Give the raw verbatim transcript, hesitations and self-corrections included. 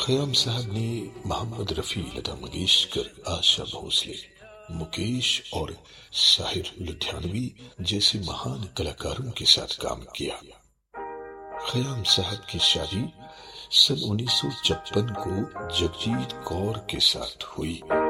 खयाम साहब ने मोहम्मद रफी, लता मंगेशकर, आशा भोसले, मुकेश और साहिर लुधियानवी जैसे महान कलाकारों के साथ काम किया। खयाम साहब की शादी सन उन्नीस सौ छप्पन को जगजीत कौर के साथ हुई।